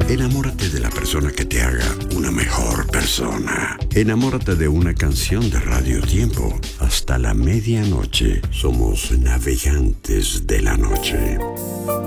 Enamórate de la persona que te haga una mejor persona. Enamórate de una canción de Radio Tiempo. Hasta la medianoche somos navegantes de la noche.